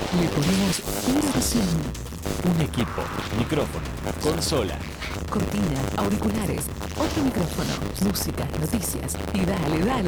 Le ponemos una visión, Un equipo, micrófono, consola. cortina, auriculares, otro micrófono, música, noticias y dale, dale.